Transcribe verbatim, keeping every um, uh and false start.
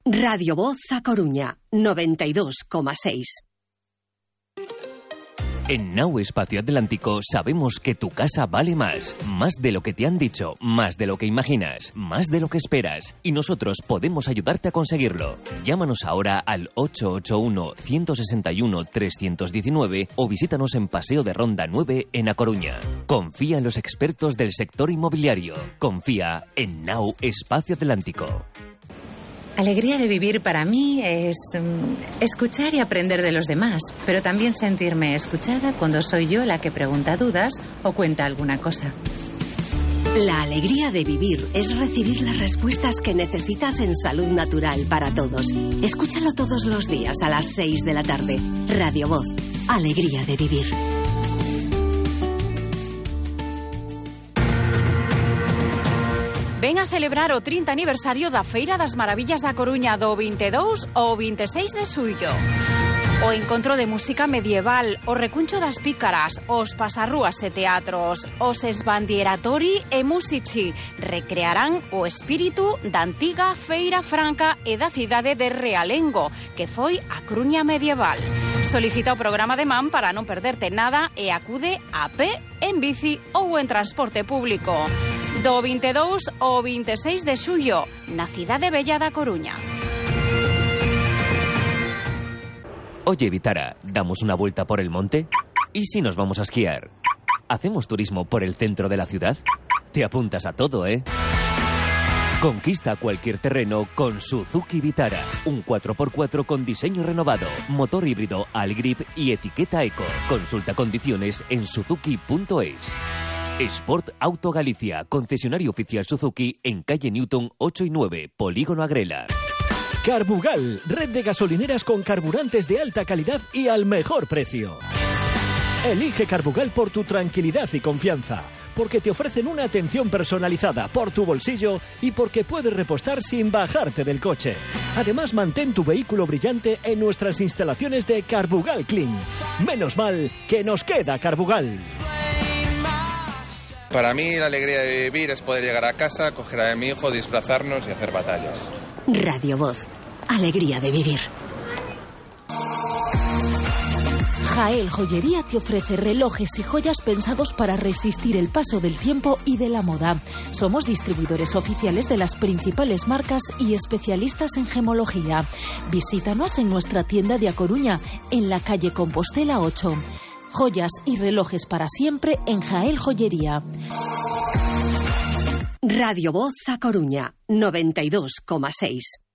Radio Voz A Coruña, noventa y dos coma seis. En Nau Espacio Atlántico sabemos que tu casa vale más. Más de lo que te han dicho, más de lo que imaginas, más de lo que esperas. Y nosotros podemos ayudarte a conseguirlo. Llámanos ahora al ocho ocho uno, uno seis uno, tres uno nueve o visítanos en Paseo de Ronda nueve en A Coruña. Confía en los expertos del sector inmobiliario. Confía en Nau Espacio Atlántico. Alegría de vivir para mí es um, escuchar y aprender de los demás, pero también sentirme escuchada cuando soy yo la que pregunta dudas o cuenta alguna cosa. La alegría de vivir es recibir las respuestas que necesitas en Salud Natural para todos. Escúchalo todos los días a las seis de la tarde. Radio Voz, alegría de vivir. Ven a celebrar o trinta aniversario da Feira das Maravillas da Coruña do vinte e dous ao vinte e seis de xullo. O encontro de música medieval, o recuncho das pícaras, os pasarrúas e teatros, os esbandieratori e musici recrearán o espírito da antiga Feira Franca e da cidade de Realengo, que foi a Coruña medieval. Solicita o programa de Man para non perderte nada e acude a pé, en bici ou en transporte público. Do vinte e dous ao vinte e seis de xullo, na cidade bella da Coruña. Oye, Vitara, ¿damos una vuelta por el monte? ¿Y si nos vamos a esquiar? ¿Hacemos turismo por el centro de la ciudad? Te apuntas a todo, ¿eh? Conquista cualquier terreno con Suzuki Vitara. Un cuatro por cuatro con diseño renovado, motor híbrido Algrip y etiqueta Eco. Consulta condiciones en suzuki punto es. Sport Auto Galicia, concesionario oficial Suzuki en calle Newton ocho y nueve, Polígono Agrela. Carbugal, red de gasolineras con carburantes de alta calidad y al mejor precio. Elige Carbugal por tu tranquilidad y confianza, porque te ofrecen una atención personalizada por tu bolsillo y porque puedes repostar sin bajarte del coche. Además, mantén tu vehículo brillante en nuestras instalaciones de Carbugal Clean. Menos mal que nos queda Carbugal. Para mí la alegría de vivir es poder llegar a casa, coger a mi hijo, disfrazarnos y hacer batallas. Radio Voz, alegría de vivir. Jael Joyería te ofrece relojes y joyas pensados para resistir el paso del tiempo y de la moda. Somos distribuidores oficiales de las principales marcas y especialistas en gemología. Visítanos en nuestra tienda de A Coruña, en la calle Compostela ocho. Joyas y relojes para siempre en Jael Joyería. Radio Voz A Coruña, noventa y dos coma seis.